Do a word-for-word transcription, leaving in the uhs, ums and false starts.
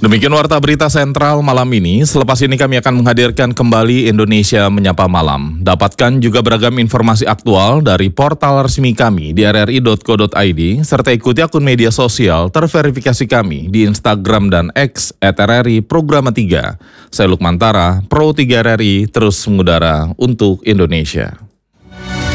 Demikian Warta Berita Sentral malam ini. Selepas ini kami akan menghadirkan kembali Indonesia Menyapa Malam. Dapatkan juga beragam informasi aktual dari portal resmi kami di r r i titik co titik i d serta ikuti akun media sosial terverifikasi kami di Instagram dan X et r r i Programa tiga. Saya Lukman Tara, Pro tiga R R I, terus mengudara untuk Indonesia.